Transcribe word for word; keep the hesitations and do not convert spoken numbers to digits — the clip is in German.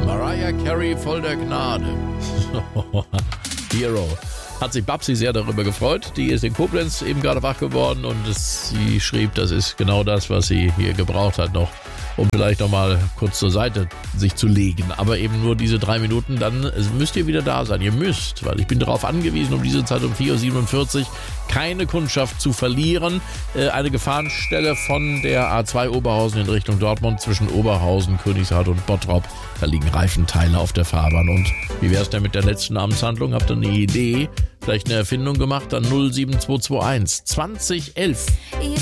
Mariah Carey voll der Gnade. Hero. Hat sich Babsi sehr darüber gefreut. Die ist in Koblenz eben gerade wach geworden und es, sie schrieb, das ist genau das, was sie hier gebraucht hat noch, um vielleicht noch mal kurz zur Seite sich zu legen. Aber eben nur diese drei Minuten, dann müsst ihr wieder da sein. Ihr müsst, weil ich bin darauf angewiesen, um diese Zeit um vier Uhr siebenundvierzig keine Kundschaft zu verlieren. Äh, eine Gefahrenstelle von der A zwei Oberhausen in Richtung Dortmund zwischen Oberhausen, Königshardt und Bottrop. Da liegen Reifenteile auf der Fahrbahn. Und wie wäre es denn mit der letzten Amtshandlung? Habt ihr eine Idee? Vielleicht eine Erfindung gemacht? Dann null sieben zwei zwei eins zwanzig elf.